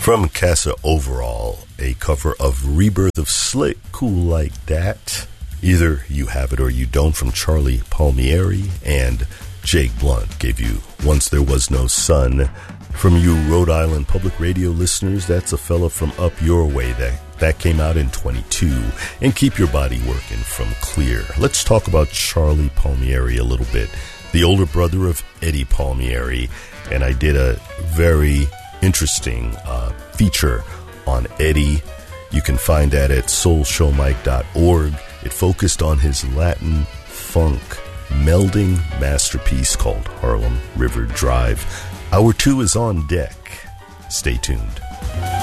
From Casa Overall, a cover of Rebirth of Slick, Cool Like That. Either You Have It or You Don't from Charlie Palmieri, and Jake Blunt gave you Once There Was No Sun. From you Rhode Island Public Radio listeners, that's a fella from Up Your Way that came out in 22. And Keep Your Body Working from Clear. Let's talk about Charlie Palmieri a little bit, the older brother of Eddie Palmieri, and I did a very interesting feature on Eddie. You can find that at soulshowmike.org. It focused on his Latin funk melding masterpiece called Harlem River Drive. Hour 2 is on deck. Stay tuned.